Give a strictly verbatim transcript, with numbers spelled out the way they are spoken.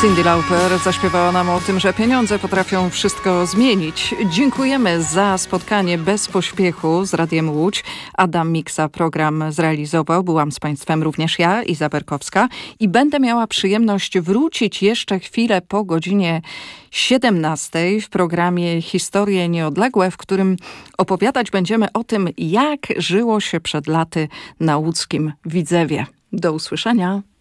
Cyndi Lauper zaśpiewała nam o tym, że pieniądze potrafią wszystko zmienić. Dziękujemy za spotkanie bez pośpiechu z Radiem Łódź. Adam Miksa program zrealizował. Byłam z Państwem również ja, Iza Berkowska. I będę miała przyjemność wrócić jeszcze chwilę po godzinie siedemnastej w programie Historie Nieodległe, w którym opowiadać będziemy o tym, jak żyło się przed laty na łódzkim Widzewie. Do usłyszenia.